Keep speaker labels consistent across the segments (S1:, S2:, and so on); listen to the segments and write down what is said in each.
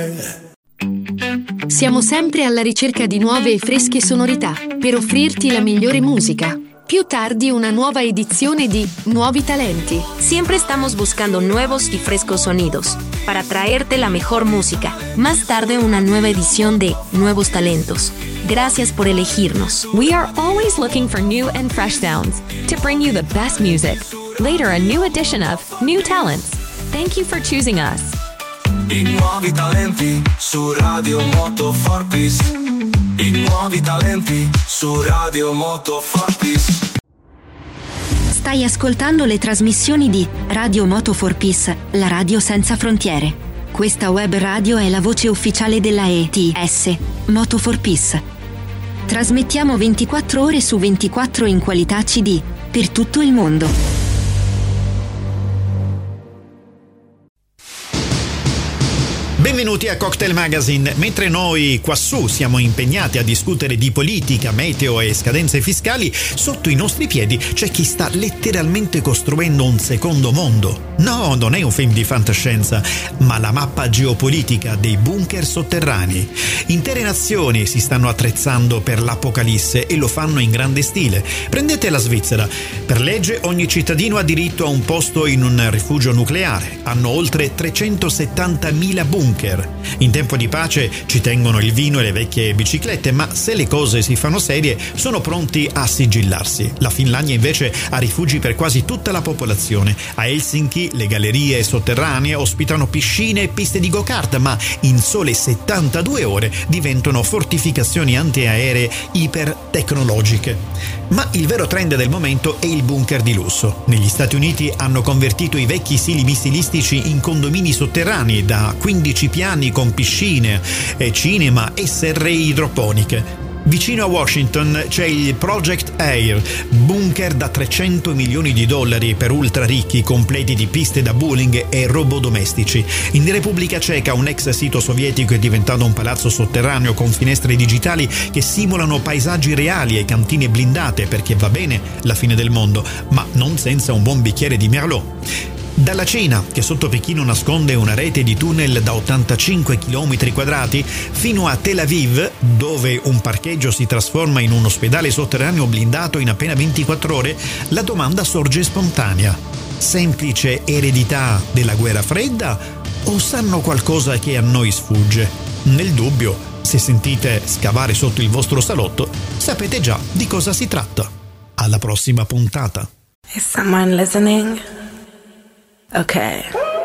S1: Siamo sempre alla ricerca di nuove e fresche sonorità per offrirti la migliore musica. Più tardi una nueva edizione di Nuovi Talenti.
S2: Siempre estamos buscando nuevos y frescos sonidos para traerte la mejor música. Más tarde una nueva edición de Nuevos Talentos. Gracias por elegirnos.
S3: We are always looking for new and fresh sounds to bring you the best music. Later a new edition of New Talents. Thank you for choosing us.
S4: I nuovi talenti su Radio Moto Forpis. I nuovi talenti su Radio Moto Forpis.
S5: Stai ascoltando le trasmissioni di Radio Moto for Peace, la radio senza frontiere. Questa web radio è la voce ufficiale della ETS, Moto for Peace. Trasmettiamo 24 ore su 24 in qualità CD, per tutto il mondo.
S6: Benvenuti a Cocktail Magazine. Mentre noi quassù siamo impegnati a discutere di politica, meteo e scadenze fiscali, sotto i nostri piedi c'è chi sta letteralmente costruendo un secondo mondo. No, non è un film di fantascienza, ma la mappa geopolitica dei bunker sotterranei. Intere nazioni si stanno attrezzando per l'apocalisse e lo fanno in grande stile. Prendete la Svizzera. Per legge ogni cittadino ha diritto a un posto in un rifugio nucleare. Hanno oltre 370.000 bunker. In tempo di pace ci tengono il vino e le vecchie biciclette, ma se le cose si fanno serie sono pronti a sigillarsi. La Finlandia invece ha rifugi per quasi tutta la popolazione. A Helsinki le gallerie sotterranee ospitano piscine e piste di go-kart, ma in sole 72 ore diventano fortificazioni antiaeree ipertecnologiche. Ma il vero trend del momento è il bunker di lusso. Negli Stati Uniti hanno convertito i vecchi sili missilistici in condomini sotterranei da 15 piani con piscine, cinema e serre idroponiche. Vicino a Washington c'è il Project Air, bunker da $300 milioni per ultra ricchi, completi di piste da bowling e robot domestici. In Repubblica Ceca un ex sito sovietico è diventato un palazzo sotterraneo con finestre digitali che simulano paesaggi reali e cantine blindate, perché va bene la fine del mondo, ma non senza un buon bicchiere di Merlot. Dalla Cina, che sotto Pechino nasconde una rete di tunnel da 85 km quadrati, fino a Tel Aviv, dove un parcheggio si trasforma in un ospedale sotterraneo blindato in appena 24 ore, la domanda sorge spontanea. Semplice eredità della guerra fredda o sanno qualcosa che a noi sfugge? Nel dubbio, se sentite scavare sotto il vostro salotto, sapete già di cosa si tratta. Alla prossima puntata.
S7: Is someone listening? Okay.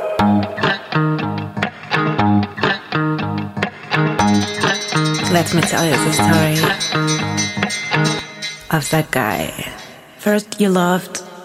S7: Let me tell you the story of that guy. First you loved